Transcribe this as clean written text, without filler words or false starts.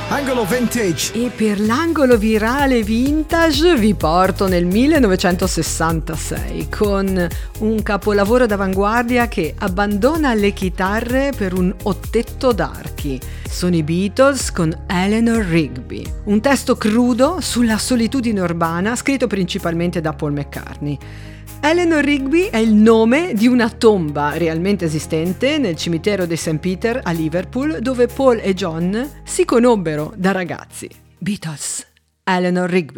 Angolo Vintage. E per l'angolo virale vintage vi porto nel 1966 con un capolavoro d'avanguardia che abbandona le chitarre per un ottetto d'archi. Sono i Beatles con Eleanor Rigby, un testo crudo sulla solitudine urbana scritto principalmente da Paul McCartney. Eleanor Rigby è il nome di una tomba realmente esistente nel cimitero di St. Peter a Liverpool, dove Paul e John si conobbero da ragazzi. Beatles, Eleanor Rigby.